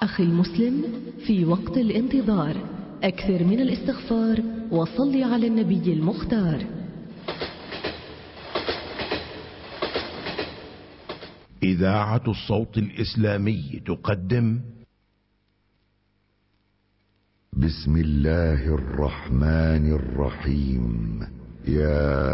أخي المسلم، في وقت الانتظار أكثر من الاستغفار وصل على النبي المختار. إذاعة الصوت الإسلامي تقدم بسم الله الرحمن الرحيم. يا